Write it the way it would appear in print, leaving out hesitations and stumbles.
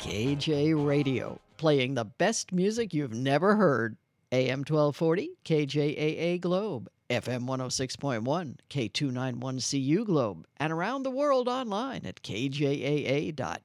KJ Radio, playing the best music you've never heard. AM 1240, KJAA Globe, FM 106.1, K291CU Globe, and around the world online at kjaa.org.